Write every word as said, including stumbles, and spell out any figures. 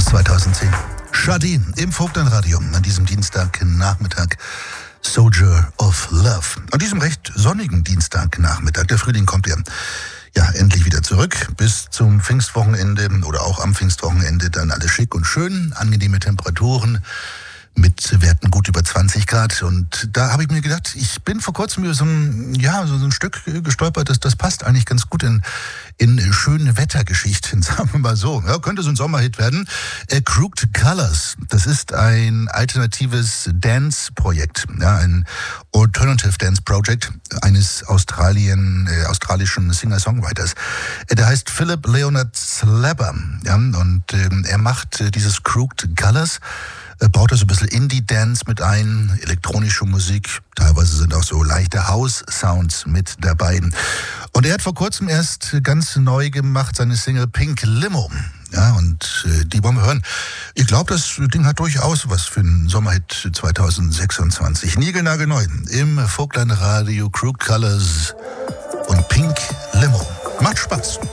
zweitausendzehn. Sade im Vogtlandradio an diesem Dienstagnachmittag. Soldier of Love. An diesem recht sonnigen Dienstagnachmittag. Der Frühling kommt ja, ja endlich wieder zurück. Bis zum Pfingstwochenende oder auch am Pfingstwochenende dann alles schick und schön. Angenehme Temperaturen mit Werten gut über zwanzig Grad. Und da habe ich mir gedacht, ich bin vor kurzem über so ein, ja, so ein Stück gestolpert, das, das passt eigentlich ganz gut in, in schöne Wettergeschichten, sagen wir mal so. Ja, könnte so ein Sommerhit werden. Äh, Crooked Colors, das ist ein alternatives Dance-Projekt, ja, ein Alternative Dance Project eines Australien, äh, australischen Singer-Songwriters. Äh, der heißt Philip Leonard Slabber, ja, und ähm, er macht äh, dieses Crooked Colors, baut er so ein bisschen Indie-Dance mit ein, elektronische Musik, teilweise sind auch so leichte House-Sounds mit dabei. Und er hat vor kurzem erst ganz neu gemacht seine Single Pink Limo. Ja, und äh, die wollen wir hören. Ich glaube, das Ding hat durchaus was für einen Sommerhit zweitausendsechsundzwanzig. Niegelnagelneu im Vogtlandradio, Crooked Colors und Pink Limo. Macht Spaß.